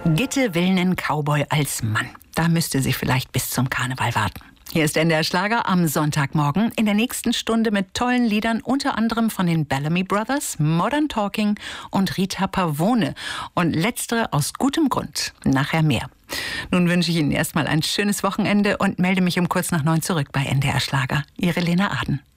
Gitte will nen Cowboy als Mann. Da müsste sie vielleicht bis zum Karneval warten. Hier ist NDR Schlager am Sonntagmorgen in der nächsten Stunde mit tollen Liedern, unter anderem von den Bellamy Brothers, Modern Talking und Rita Pavone. Und letztere aus gutem Grund. Nachher mehr. Nun wünsche ich Ihnen erstmal ein schönes Wochenende und melde mich um kurz nach 9 zurück bei NDR Schlager. Ihre Lena Aden.